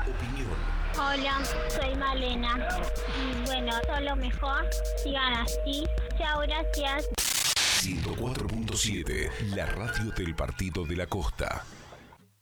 opinión. Hola, soy Malena. Y bueno, todo lo mejor. Sigan así. Chao, gracias. 104.7, la radio del Partido de la Costa.